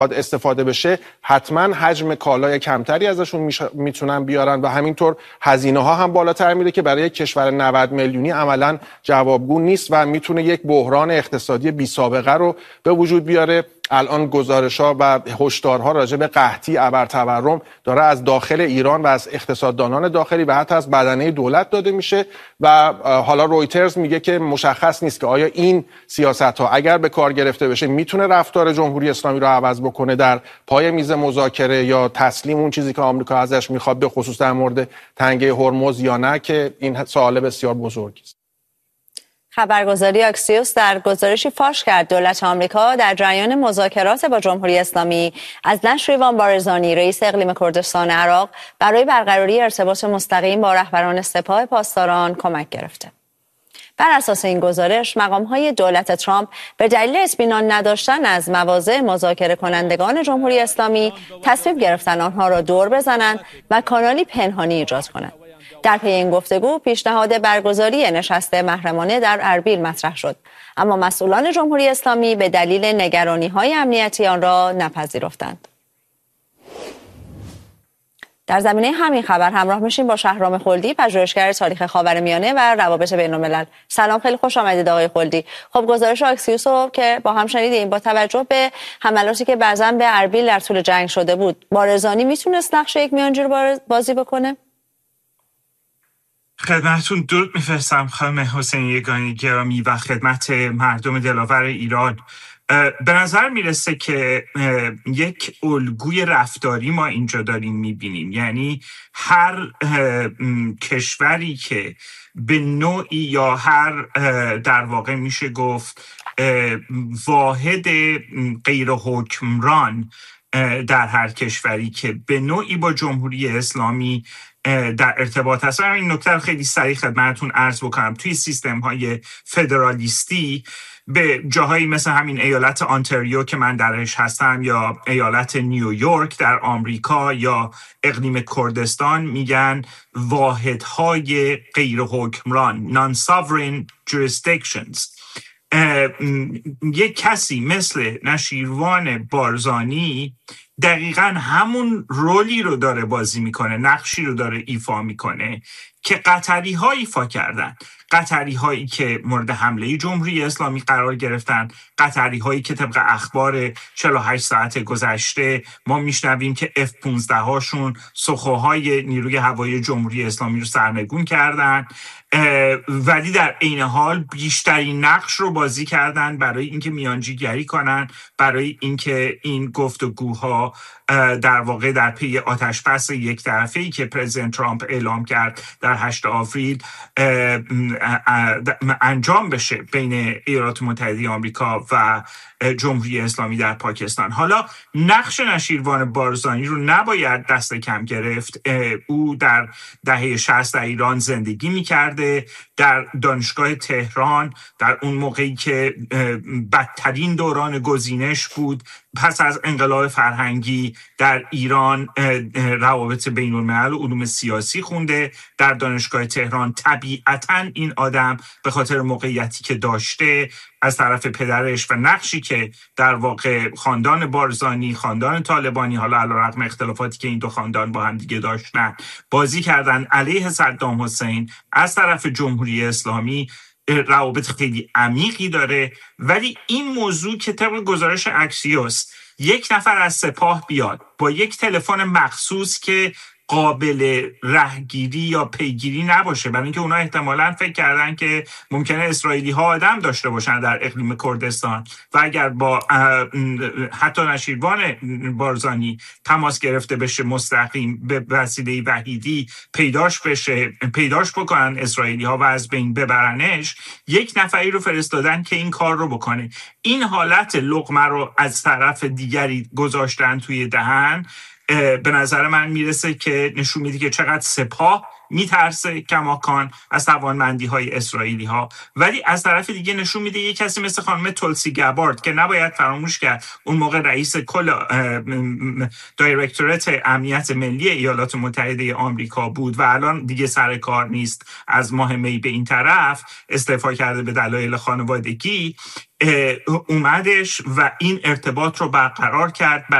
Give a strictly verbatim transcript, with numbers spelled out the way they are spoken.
استفاده بشه حتما حجم کالای کمتری ازشون میتونن بیارن و همینطور هزینه ها هم بالاتر میره که برای کشور نود میلیونی عملا جوابگو نیست و میتونه یک بحران اقتصادی بی سابقه رو به وجود بیاره. الان گزارش‌ها و هشدارها راجع به قحطی، ابرتورم داره از داخل ایران و از اقتصاددانان داخلی و حتی از بدنه دولت داده میشه و حالا رویترز میگه که مشخص نیست که آیا این سیاست‌ها اگر به کار گرفته بشه میتونه رفتار جمهوری اسلامی رو عوض بکنه در پای میز مذاکره یا تسلیم اون چیزی که آمریکا ازش میخواد، به خصوص در مورد تنگه هرمز، یا نه، که این سوال بسیار بزرگی است. خبرگزاری آکسیوس در گزارشی فاش کرد دولت آمریکا در جریان مذاکرات با جمهوری اسلامی از نشریوان بارزانی، رئیس اقلیم کردستان عراق، برای برقراری ارتباط مستقیم با رهبران سپاه پاسداران کمک گرفته. بر اساس این گزارش، مقام‌های دولت ترامپ به دلیل اطمینان نداشتن از مواضع مذاکره کنندگان جمهوری اسلامی تصمیم گرفتن آنها را دور بزنند و کانالی پنهانی ایجاد کنند. در پی این گفتگو پیشنهاد برگزاری نشست محرمانه در اربیل مطرح شد، اما مسئولان جمهوری اسلامی به دلیل نگرانی‌های امنیتی آن را نپذیرفتند. در زمینه همین خبر همراه میشیم با شهرام خلدی، پژوهشگر تاریخ خاورمیانه و روابط بین‌الملل. سلام، خیلی خوش آمدید آقای خلدی. خب گزارش آکسیوس رو که با هم شنیدیم، با توجه به حملاتی که بعضاً به اربیل در طول جنگ شده بود، بارزانی میتونست نقش یک میانجی رو بازی بکنه؟ خدمتتون درود میفرستم خانم حسین یگانی گرامی و خدمت مردم دلاور ایران. به نظر میرسه که یک الگوی رفتاری ما اینجا داریم میبینیم، یعنی هر کشوری که به نوعی یا هر در واقع میشه گفت واحد غیر حکمران در هر کشوری که به نوعی با جمهوری اسلامی در ارتباط هست. این نکته خیلی سریع خدمتتون عرض بکنم. توی سیستم های فدرالیستی به جاهایی مثل همین ایالت آنتاریو که من درش هستم یا ایالت نیویورک در آمریکا یا اقلیم کردستان میگن واحدهای غیر حکمران، non-sovereign jurisdictions. یک کسی مثل نشیروان بارزانی دقیقاً همون رولی رو داره بازی میکنه، نقشی رو داره ایفا میکنه که قطری ها ایفا کردن. قطری هایی که مورد حمله جمهوری اسلامی قرار گرفتن، قطری هایی که طبق اخبار چهل و هشت ساعت گذشته ما میشنویم که اف پانزده هاشون سخوهای نیروی هوایی جمهوری اسلامی رو سرنگون کردن، ولی در عین حال بیشترین نقش رو بازی کردن برای اینکه میانجیگری کنن، برای اینکه این گفتگوها در واقع در پی آتش‌بس یک طرفه‌ای که پرزیدنت ترامپ اعلام کرد در هشتم آوریل انجام بشه بین ایالات متحده آمریکا و جمهوری اسلامی در پاکستان. حالا نقش نشیروان بارزانی رو نباید دست کم گرفت. او در دهه شصت در ایران زندگی می‌کرده، در دانشگاه تهران در اون موقعی که بدترین دوران گزینش بود پس از انقلاب فرهنگی در ایران روابط بین الملل و علوم سیاسی خونده. در دانشگاه تهران طبیعتاً این آدم به خاطر موقعیتی که داشته از طرف پدرش و نقشی که در واقع خاندان بارزانی، خاندان طالبانی، حالا علیرغم اختلافاتی که این دو خاندان با هم دیگه داشتن، بازی کردن علیه صدام حسین، از طرف جمهوری اسلامی روابط خیلی عمیقی داره. ولی این موضوع که طبق گزارش اکسیوس یک نفر از سپاه بیاد با یک تلفن مخصوص که قابل رهگیری یا پیگیری نباشه، برای اینکه اونا احتمالاً فکر کردن که ممکنه اسرائیلی ها آدم داشته باشن در اقلیم کردستان و اگر با حتی نشیروان بارزانی تماس گرفته بشه مستقیم به وسیله وحیدی پیداش بشه، پیداش بکنن اسرائیلی ها و از بین ببرنش، یک نفری رو فرستادن که این کار رو بکنه. این حالت لقمه رو از طرف دیگری گذاشتن توی دهن به نظر من میرسه که نشون میده که چقدر سپاه میترسه کماکان از توانمندی های اسرائیلی ها، ولی از طرف دیگه نشون میده یک کسی مثل خانم تولسی گبارد که نباید فراموش کرد اون موقع رئیس کل دایرکتوریت امنیت ملی ایالات متحده آمریکا بود و الان دیگه سر کار نیست، از ماه می به این طرف استعفا کرده به دلایل خانوادگی. اومدش و این ارتباط رو برقرار کرد.